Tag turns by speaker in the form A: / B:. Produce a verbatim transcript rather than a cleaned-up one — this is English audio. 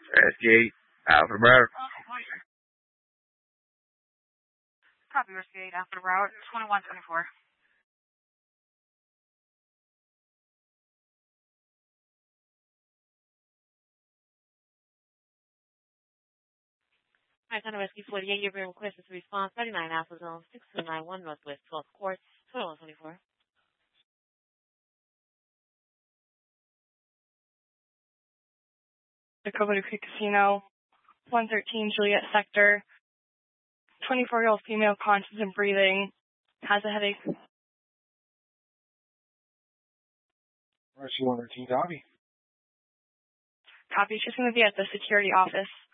A: Rescue eight, Alpha Bravo.
B: Copy, Rescue eight, Alpha Bravo, twenty-one twenty-four.
C: Icon Rescue forty-eight, your being requested to respond thirty-nine Alpha Zone six two nine one Northwest twelfth Court, twenty-one twenty-four.
B: The Covado Creek Casino, one thirteen Juliet Sector, twenty-four-year-old female conscious and breathing, has a headache.
D: Rescue one thirteen, copy.
B: Copy, she's going to be at the security office.